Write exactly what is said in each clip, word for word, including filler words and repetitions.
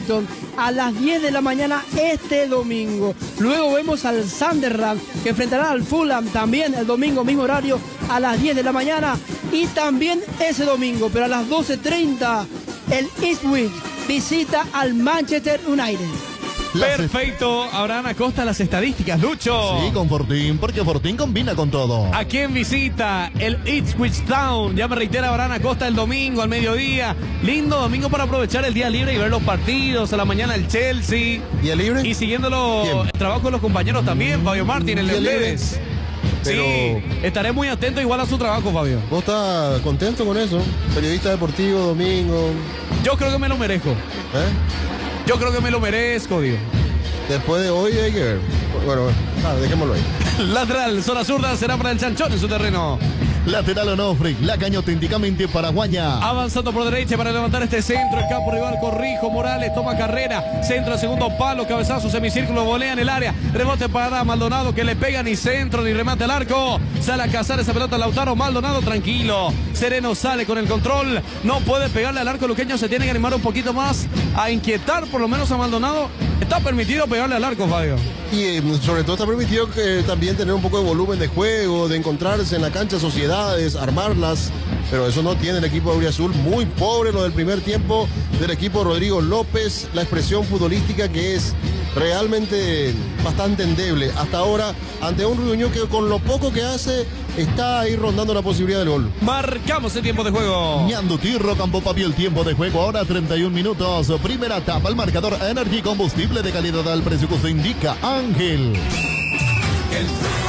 Southampton a las diez de la mañana este domingo. Luego vemos al Sunderland que enfrentará al Fulham también el domingo, mismo horario, a las diez de la mañana. Y también ese domingo, pero a las doce treinta, el Ipswich visita al Manchester United. Perfecto, Abraham Acosta, las estadísticas, Lucho. Sí, con Fortín, porque Fortín combina con todo. ¿A quién visita? El Ipswich Town. Ya me reitera Abraham Acosta el domingo al mediodía. Lindo domingo para aprovechar el día libre y ver los partidos. A la mañana el Chelsea. ¿Y el libre? Y siguiéndolo, el trabajo de los compañeros también, mm, Fabio Martín, el de ustedes. Pero... Sí, estaré muy atento igual a su trabajo, Fabio. ¿Vos estás contento con eso? Periodista deportivo, domingo. Yo creo que me lo merezco. ¿Eh? Yo creo que me lo merezco, digo. Después de hoy hay que ver. Bueno, bueno, nada, dejémoslo ahí. Lateral, zona zurda, será para el Chanchón en su terreno. Lateral Onofre, la caña auténticamente paraguaya. Avanzando por derecha para levantar este centro. El campo rival, Corrijo, Morales toma carrera. Centro, segundo palo, cabezazo, semicírculo, volea en el área. Rebote para Maldonado que le pega ni centro ni remate al arco. Sale a cazar esa pelota Lautaro. Maldonado tranquilo. Sereno sale con el control. No puede pegarle al arco luqueño. Se tiene que animar un poquito más a inquietar por lo menos a Maldonado. Está permitido pegarle al arco, Fabio. Y eh, sobre todo está permitido que, también tener un poco de volumen de juego, de encontrarse en la cancha sociedades, armarlas. Pero eso no tiene el equipo de Auriazul. Muy pobre lo del primer tiempo del equipo Rodrigo López. La expresión futbolística que es realmente bastante endeble. Hasta ahora, ante un Ruiño que con lo poco que hace, está ahí rondando la posibilidad del gol. Marcamos el tiempo de juego. Ñando Tirro, Campo Papi, el tiempo de juego. Ahora treinta y un minutos. Primera etapa, el marcador Energy, combustible de calidad al precio que usted indica. Ángel. El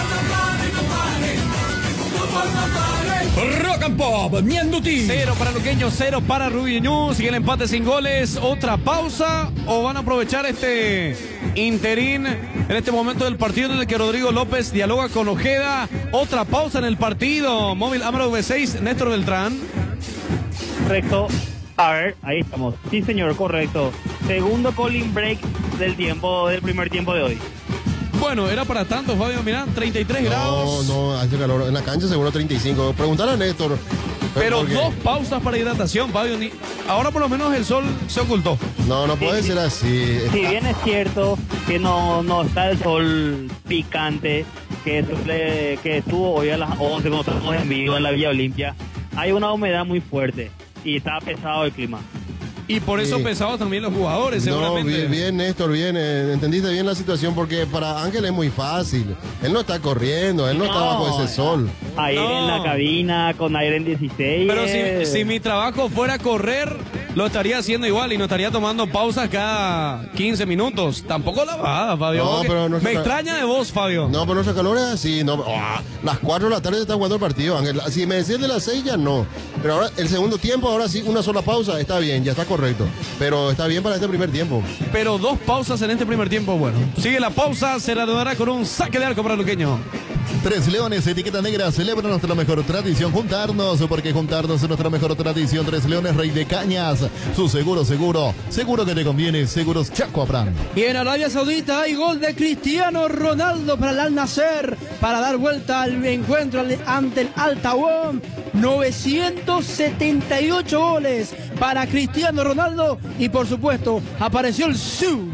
Rock and Pop, Ñanduti. Cero para Luqueño, cero para Rubiñú. Sigue el empate sin goles. ¿Otra pausa o van a aprovechar este interín en este momento del partido en el que Rodrigo López dialoga con Ojeda? Otra pausa en el partido. Móvil Amaro V seis, Néstor Beltrán. Correcto. A ver, ahí estamos. Sí, señor, correcto. Segundo calling break del tiempo, del primer tiempo de hoy. Bueno, era para tanto, Fabio, mirá, treinta y tres no, grados. No, no, hace calor. En la cancha seguro treinta y cinco. Preguntar a Néstor. Pero porque... dos pausas para hidratación, Fabio. Ni... Ahora por lo menos el sol se ocultó. No, no puede sí, ser así. Si bien es cierto que no, no está el sol picante que, suple, que estuvo hoy a las once cuando estamos en vivo en la Villa Olimpia, hay una humedad muy fuerte y está pesado el clima. Y por eso sí. Pesados también los jugadores, no, seguramente. Bien, bien, Néstor, bien. Eh, entendiste bien la situación porque para Ángel es muy fácil. Él no está corriendo, él no, no está bajo ese sol. Ahí no. En la cabina con aire en dieciséis. Pero si, si mi trabajo fuera correr, lo estaría haciendo igual y no estaría tomando pausas cada quince minutos. Tampoco la bajada, Fabio. No, pero no me extraña de vos, Fabio. No, pero nuestra calor es así. No, oh, las cuatro de la tarde se está jugando el partido, Ángel. Si me decías de las seis ya no. Pero ahora el segundo tiempo, ahora sí, una sola pausa, está bien, ya está correcto. Pero está bien para este primer tiempo. Pero dos pausas en este primer tiempo, bueno. Sigue la pausa, se reanudará con un saque de arco para Luqueño. Tres Leones, etiqueta negra, celebra nuestra mejor tradición, juntarnos, porque juntarnos es nuestra mejor tradición. Tres Leones, Rey de Cañas, su seguro, seguro, seguro que te conviene, seguros Chaco Abram. Y en Arabia Saudita hay gol de Cristiano Ronaldo para el Al Nassr, para dar vuelta al encuentro ante el Al Tawón. novecientos setenta y ocho goles para Cristiano Ronaldo y por supuesto apareció el Su.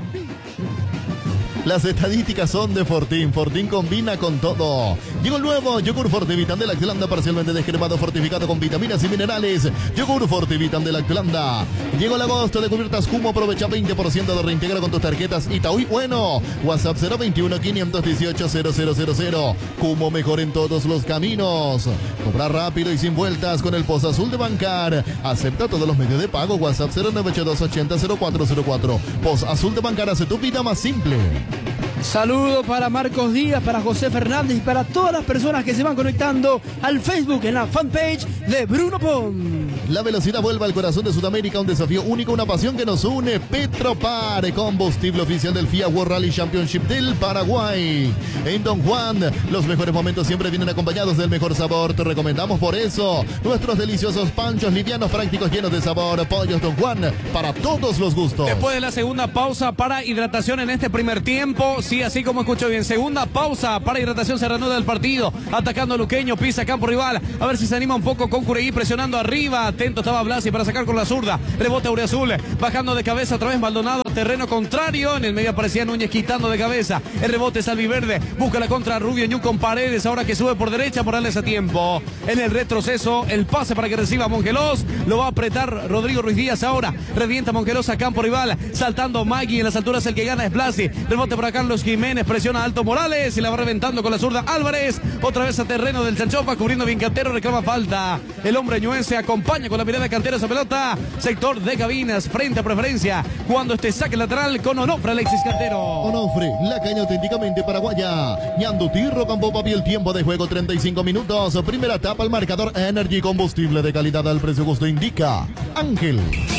Las estadísticas son de Fortín. Fortín combina con todo. Llegó el nuevo yogur Fortivitan de Lactolanda, parcialmente descremado, fortificado con vitaminas y minerales. Yogur Fortivitan de Lactolanda. Llegó el agosto de cubiertas Cumo. Aprovecha veinte por ciento de reintegro con tus tarjetas Itaúí Bueno. WhatsApp cero veintiuno, quinientos dieciocho, cero cero cero cero. Cumo, mejor en todos los caminos. Cobra rápido y sin vueltas con el Post Azul de Bancar. Acepta todos los medios de pago. WhatsApp cero nueve ocho dos ochenta cero cuatro cero cuatro. Post Azul de Bancar hace tu vida más simple. Saludo para Marcos Díaz, para José Fernández y para todas las personas que se van conectando al Facebook en la fanpage de Bruno Pon. La velocidad vuelve al corazón de Sudamérica, un desafío único, una pasión que nos une. Petropar, combustible oficial del F I A World Rally Championship del Paraguay. En Don Juan, los mejores momentos siempre vienen acompañados del mejor sabor. Te recomendamos por eso nuestros deliciosos panchos livianos, prácticos, llenos de sabor. Pollos Don Juan, para todos los gustos. Después de la segunda pausa para hidratación en este primer tiempo, sí, así como escucho bien, segunda pausa para hidratación, se reanuda el partido, atacando a Luqueño, pisa campo rival, a ver si se anima un poco con Cureí, presionando arriba, atento estaba Blasi para sacar con la zurda, rebote Auriazul, bajando de cabeza otra vez Maldonado. terreno contrario. En el medio aparecía Núñez quitando de cabeza. El rebote es albiverde. Busca la contra Rubio Ñu con Paredes. Ahora que sube por derecha, Morales a tiempo. En el retroceso, el pase para que reciba Mongelos. Lo va a apretar Rodrigo Ruiz Díaz ahora. Revienta Mongelos a campo rival. Saltando Magui. En las alturas el que gana es Blasi. Rebote para Carlos Jiménez. Presiona alto Morales. Y la va reventando con la zurda Álvarez. Otra vez a terreno del Chanchopa. Cubriendo bien Cantero. Reclama falta. El hombre ñuense acompaña con la mirada de Cantero esa pelota. Sector de cabinas. Frente a preferencia. Cuando este saque lateral con Onofre Alexis Cantero. Onofre, la caña auténticamente paraguaya. Ñanduti, Rocambó, papi, el tiempo de juego treinta y cinco minutos. Primera etapa, el marcador Energy, combustible de calidad al precio justo, indica Ángel.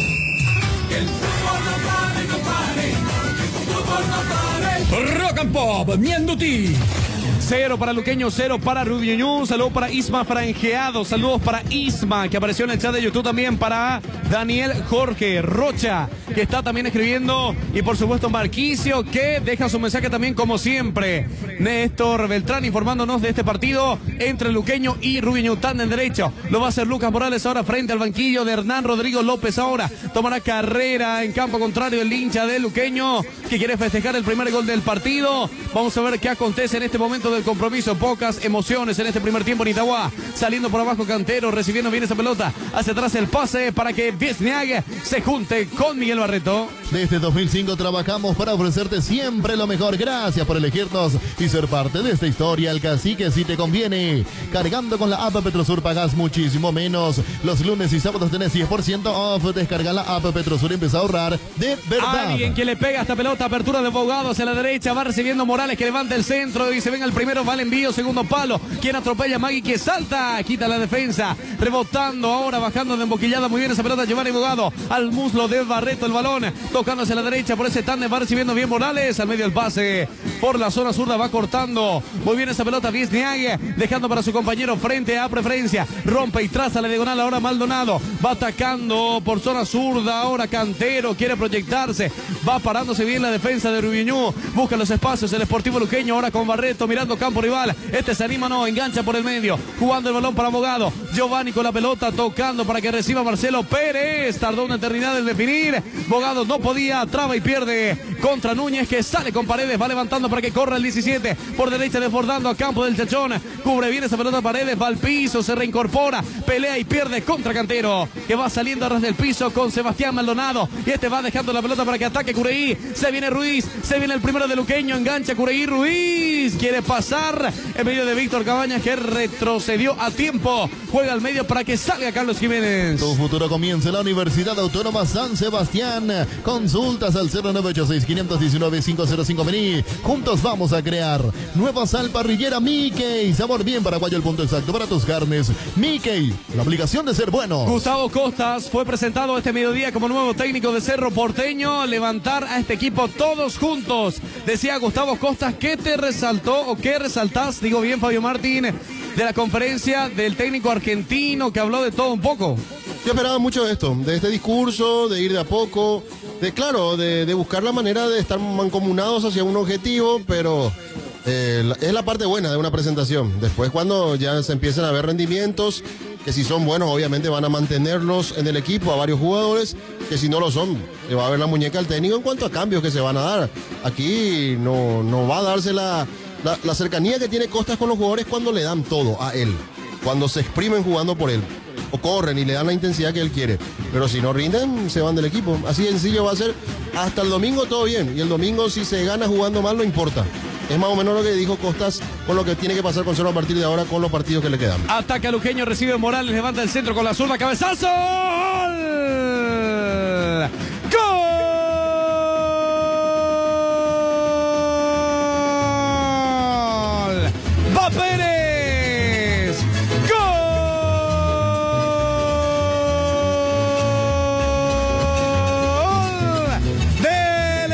El fútbol no pare, no pare. El fútbol no pare. Rock and Pop, Ñanduti. Cero para Luqueño, cero para Rubio Ñu. Un saludo para Isma Franjeado. Saludos para Isma, que apareció en el chat de YouTube también. Para Daniel Jorge Rocha, que está también escribiendo. Y por supuesto Marquicio, que deja su mensaje también como siempre. Néstor Beltrán informándonos de este partido entre Luqueño y Rubio Ñu. Tan en derecho. Lo va a hacer Lucas Morales ahora frente al banquillo de Hernán Rodrigo López ahora. Tomará carrera en campo contrario el hincha de Luqueño, que quiere festejar el primer gol del partido. Vamos a ver qué acontece en este momento del compromiso. Pocas emociones en este primer tiempo en Itagua. Saliendo por abajo Cantero, recibiendo bien esa pelota. Hacia atrás el pase para que Viesniag se junte con Miguel Barreto. Desde dos mil cinco trabajamos para ofrecerte siempre lo mejor. Gracias por elegirnos y ser parte de esta historia. El Cacique si te conviene. Cargando con la app Petrosur pagas muchísimo menos. Los lunes y sábados tenés diez por ciento off. Descarga la app Petrosur y empieza a ahorrar de verdad. Alguien que le pega esta pelota. Apertura de Bogado hacia la derecha. Va recibiendo Morales, que levanta el centro y se venga el primero. Va el envío. Segundo palo. Quien atropella a Magui, que salta. Quita la defensa. Rebotando ahora. Bajando de emboquillada. Muy bien esa pelota. Giovanni Bogado al muslo de Barreto. El balón tocando hacia la derecha. Por ese tándem va recibiendo bien Morales. Al medio el pase. Por la zona zurda va cortando. Muy bien esa pelota. Viesniag dejando para su compañero frente a preferencia. Rompe y traza la diagonal. Ahora Maldonado. Va atacando por zona zurda. Ahora Cantero quiere proyectarse. Va parándose bien la defensa de Rubio Ñu. Busca los espacios el Sportivo Luqueño. Ahora con Barreto mirando campo rival. Este se anima, no. Engancha por el medio. Jugando el balón para Bogado. Giovanni con la pelota. Tocando para que reciba Marcelo Pérez. Tardó una eternidad en definir. Bogado no podía. Traba y pierde contra Núñez, que sale con Paredes. Va levantando para que corra el diecisiete. Por derecha desbordando a campo del Chachón. Cubre bien esa pelota Paredes. Va al piso. Se reincorpora. Pelea y pierde contra Cantero, que va saliendo a ras del piso con Sebastián Maldonado. Y este va dejando la pelota para que ataque Cureí. Se viene Ruiz. Se viene el primero de Luqueño. Engancha Cureí. Ruiz quiere pasar en medio de Víctor Cabañas, que retrocedió a tiempo. Juega al medio para que salga Carlos Jiménez. Tu futuro comienza en la Universidad Autónoma San Sebastián. Consultas al cero nueve ocho seis, cinco uno nueve, cinco cero cinco. Vení. Juntos vamos a crear nueva sal parrillera Mickey. Sabor bien paraguayo, el punto exacto para tus carnes. Mickey, la obligación de ser bueno. Gustavo Costas fue presentado este mediodía como nuevo técnico de Cerro Porteño. Levantar a este equipo todos juntos. Decía Gustavo Costas, ¿qué te resaltó o qué resaltás? Digo bien, Fabio Martín, de la conferencia del técnico argentino, que habló de todo un poco. Yo esperaba mucho de esto, de este discurso, de ir de a poco, de claro, de, de buscar la manera de estar mancomunados hacia un objetivo, pero eh, es la parte buena de una presentación. Después, cuando ya se empiezan a ver rendimientos, que si son buenos obviamente van a mantenerlos en el equipo a varios jugadores, que si no lo son, le va a ver la muñeca al técnico en cuanto a cambios que se van a dar. Aquí no, no va a darse la, la, la cercanía que tiene Costas con los jugadores cuando le dan todo a él, cuando se exprimen jugando por él, o corren y le dan la intensidad que él quiere. Pero si no rinden, se van del equipo. Así sencillo va a ser. Hasta el domingo todo bien, y el domingo si se gana jugando mal no importa. Es más o menos lo que dijo Costas con lo que tiene que pasar con Cerro a partir de ahora con los partidos que le quedan. Ataca Luqueño, recibe Morales, levanta el centro con la zurda, cabezazo. ¡Gol! ¡Va Pérez! ¡Gol! Del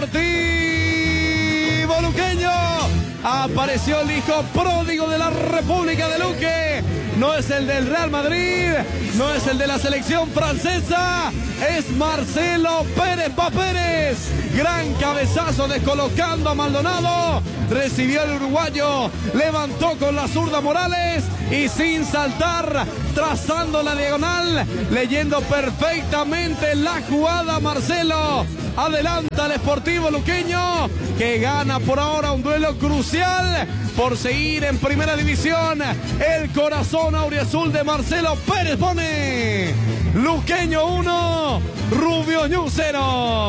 Sportivo Luqueño. Apareció el hijo pródigo de la República de Luque. No es el del Real Madrid, no es el de la selección francesa, es Marcelo Pérez. Va Pérez, gran cabezazo descolocando a Maldonado. Recibió el uruguayo, levantó con la zurda Morales y sin saltar, trazando la diagonal, leyendo perfectamente la jugada Marcelo. Adelanta el Sportivo Luqueño, que gana por ahora un duelo crucial por seguir en primera división. El corazón auriazul de Marcelo Pérez pone Luqueño uno, Rubio Ñu cero.